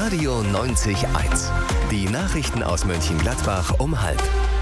Radio 90.1. Die Nachrichten aus Mönchengladbach um 12:30.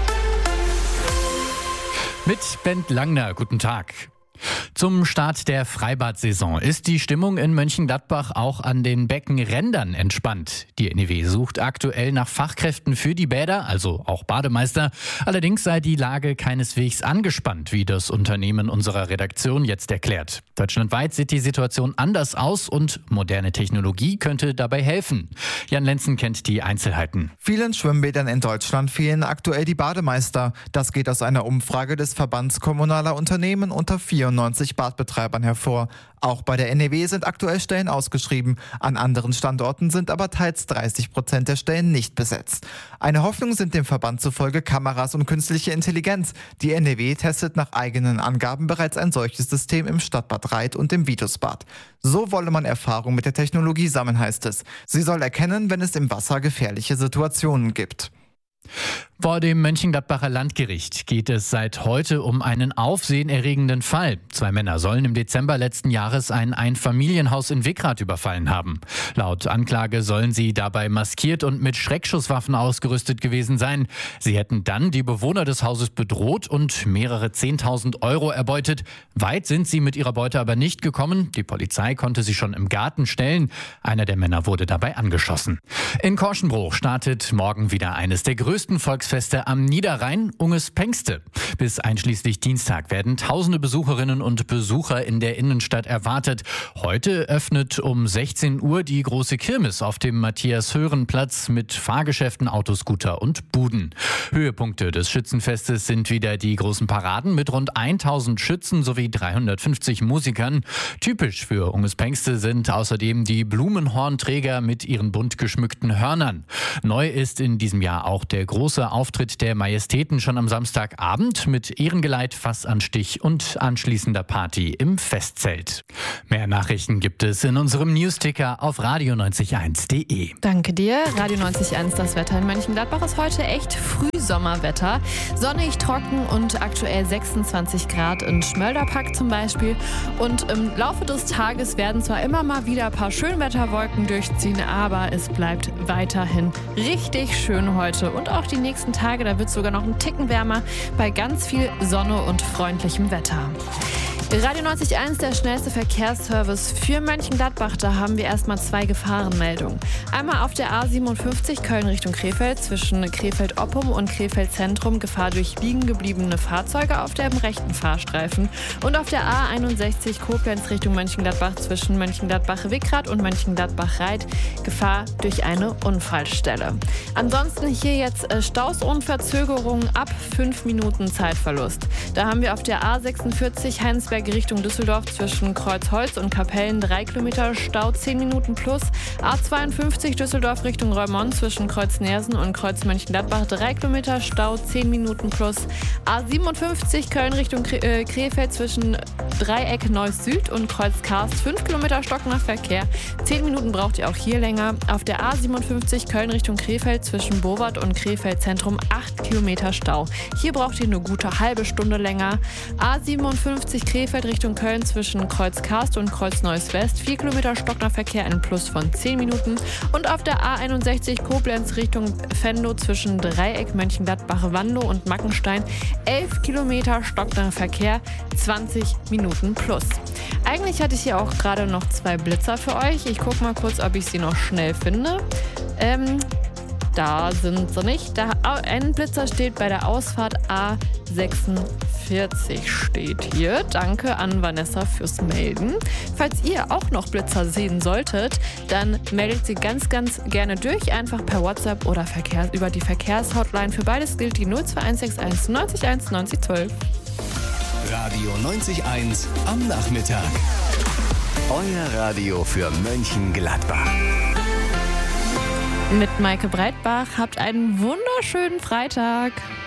Mit Bent Langner, guten Tag. Zum Start der Freibad-Saison ist die Stimmung in Mönchengladbach auch an den Beckenrändern entspannt. Die NEW sucht aktuell nach Fachkräften für die Bäder, also auch Bademeister. Allerdings sei die Lage keineswegs angespannt, wie das Unternehmen unserer Redaktion jetzt erklärt. Deutschlandweit sieht die Situation anders aus und moderne Technologie könnte dabei helfen. Jan Lenzen kennt die Einzelheiten. Vielen Schwimmbädern in Deutschland fehlen aktuell die Bademeister. Das geht aus einer Umfrage des Verbands kommunaler Unternehmen unter 94 Badbetreibern hervor. Auch bei der NEW sind aktuell Stellen ausgeschrieben. An anderen Standorten sind aber teils 30% der Stellen nicht besetzt. Eine Hoffnung sind dem Verband zufolge Kameras und künstliche Intelligenz. Die NEW testet nach eigenen Angaben bereits ein solches System im Stadtbad Reit und im Vitusbad. So wolle man Erfahrung mit der Technologie sammeln, heißt es. Sie soll erkennen, wenn es im Wasser gefährliche Situationen gibt. Vor dem Mönchengladbacher Landgericht geht es seit heute um einen aufsehenerregenden Fall. 2 Männer sollen im Dezember letzten Jahres ein Einfamilienhaus in Wickrath überfallen haben. Laut Anklage sollen sie dabei maskiert und mit Schreckschusswaffen ausgerüstet gewesen sein. Sie hätten dann die Bewohner des Hauses bedroht und mehrere 10.000 Euro erbeutet. Weit sind sie mit ihrer Beute aber nicht gekommen. Die Polizei konnte sie schon im Garten stellen. Einer der Männer wurde dabei angeschossen. In Korschenbruch startet morgen wieder eines der größten Volksfeste am Niederrhein, Unges Pengste. Bis einschließlich Dienstag werden tausende Besucherinnen und Besucher in der Innenstadt erwartet. Heute öffnet um 16 Uhr die große Kirmes auf dem Matthias-Hören-Platz mit Fahrgeschäften, Autoscooter und Buden. Höhepunkte des Schützenfestes sind wieder die großen Paraden mit rund 1000 Schützen sowie 350 Musikern. Typisch für Unges Pengste sind außerdem die Blumenhornträger mit ihren bunt geschmückten Hörnern. Neu ist in diesem Jahr auch der große Auftritt der Majestäten schon am Samstagabend mit Ehrengeleit, Fassanstich und anschließender Party im Festzelt. Mehr Nachrichten gibt es in unserem Newsticker auf radio901.de. Danke dir. Radio 90.1, das Wetter in Mönchengladbach ist heute echt Frühsommerwetter. Sonnig, trocken und aktuell 26 Grad in Schmölderpack zum Beispiel. Und im Laufe des Tages werden zwar immer mal wieder ein paar Schönwetterwolken durchziehen, aber es bleibt weiterhin richtig schön heute. Und auch die nächsten Tage, da wird es sogar noch einen Ticken wärmer bei ganz viel Sonne und freundlichem Wetter. Radio 90.1, der schnellste Verkehrsservice für Mönchengladbach. Da haben wir erstmal 2 Gefahrenmeldungen. Einmal auf der A57 Köln Richtung Krefeld zwischen Krefeld-Oppum und Krefeld-Zentrum Gefahr durch liegen gebliebene Fahrzeuge auf dem rechten Fahrstreifen. Und auf der A61 Koblenz Richtung Mönchengladbach zwischen Mönchengladbach-Wickrath und Mönchengladbach-Reit Gefahr durch eine Unfallstelle. Ansonsten hier jetzt Staus und Verzögerungen ab 5 Minuten Zeitverlust. Da haben wir auf der A46 Heinsberg Richtung Düsseldorf zwischen Kreuzholz und Kapellen 3 Kilometer Stau 10 Minuten plus. A52 Düsseldorf Richtung Reumont zwischen Kreuz-Nersen und Kreuz-Mönchengladbach 3 Kilometer Stau 10 Minuten plus. A57 Köln Richtung Krefeld zwischen Dreieck Neuss Süd und Kreuz-Karst 5 Kilometer stockender Verkehr. 10 Minuten braucht ihr auch hier länger. Auf der A57 Köln Richtung Krefeld zwischen Bowart und Krefeld Zentrum 8 Kilometer Stau. Hier braucht ihr eine gute halbe Stunde länger. A57 Krefeld Richtung Köln zwischen Kreuz-Karst und Kreuz-Neuss-West 4 Kilometer stockender Verkehr, ein Plus von 10 Minuten. Und auf der A61 Koblenz Richtung Venlo zwischen Dreieck Mönchengladbach-Wanlo und Mackenstein 11 Kilometer stockender Verkehr, 20 Minuten plus. Eigentlich hatte ich hier auch gerade noch 2 Blitzer für euch. Ich gucke mal kurz, ob ich sie noch schnell finde. Da sind sie nicht. Ein Blitzer steht bei der Ausfahrt A46 steht hier. Danke an Vanessa fürs Melden. Falls ihr auch noch Blitzer sehen solltet, dann meldet sie ganz, ganz gerne durch. Einfach per WhatsApp oder über die Verkehrshotline. Für beides gilt die 02161 90 1 90 12. Radio 90.1 am Nachmittag. Euer Radio für Mönchengladbach. Mit Maike Breitbach. Habt einen wunderschönen Freitag.